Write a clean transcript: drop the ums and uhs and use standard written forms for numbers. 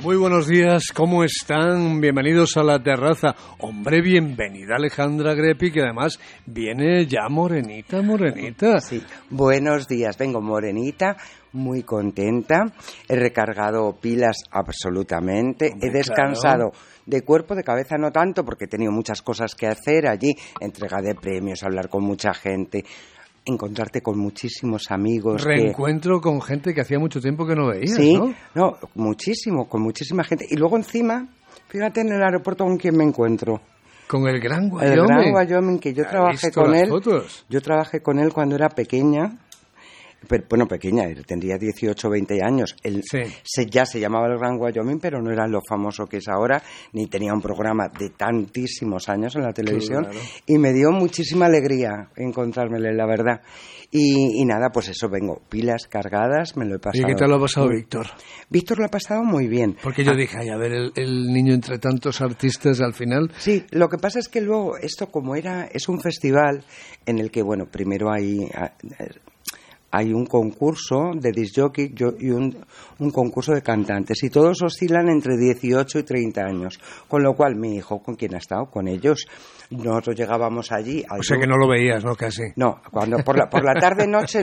Muy buenos días, ¿cómo están? Bienvenidos a la terraza. Hombre, bienvenida Alejandra Grepi, que además viene ya morenita. Sí, buenos días, vengo morenita, muy contenta, he recargado pilas absolutamente, hombre, he descansado. Claro. De cuerpo, de cabeza no tanto, porque he tenido muchas cosas que hacer allí, entrega de premios, hablar con mucha gente, encontrarte con muchísimos amigos. Reencuentro con gente que hacía mucho tiempo que no veías, sí, ¿no? No, muchísimo, con muchísima gente. Y luego encima, fíjate en el aeropuerto con quién me encuentro. Con el Gran Wyoming. El Gran Wyoming, que yo trabajé con él. Fotos? Yo trabajé con él cuando era pequeña. Pero, bueno, pequeña, tendría 18 o 20 años. Él ya se llamaba el Gran Wyoming, pero no era lo famoso que es ahora, ni tenía un programa de tantísimos años en la televisión. Claro. Y me dio muchísima alegría encontrármele, la verdad. Y nada, pues eso, vengo, pilas cargadas, me lo he pasado. ¿Y qué tal lo ha pasado Víctor? Víctor lo ha pasado muy bien. Porque yo dije, ay, a ver, el niño entre tantos artistas al final. Sí, lo que pasa es que luego esto es un festival en el que, bueno, primero hay un concurso de disc jockey y un concurso de cantantes, y todos oscilan entre 18 y 30 años, con lo cual mi hijo, ¿con quién ha estado? Con ellos. Nosotros llegábamos allí. O sea que no lo veías, ¿no? Casi. No, cuando por la tarde-noche